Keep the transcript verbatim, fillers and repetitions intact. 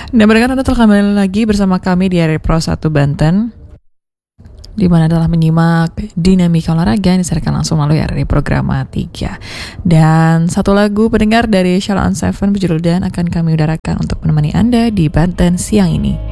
Dan mereka Anda telah kembali lagi bersama kami di R Pro satu Banten, di mana telah menyimak dinamika olahraga yang disajikan langsung melalui R R I Programa tiga. Dan satu lagu pendengar dari Sheila on Seven berjudul Dan akan kami udarakan untuk menemani Anda di Banten siang ini.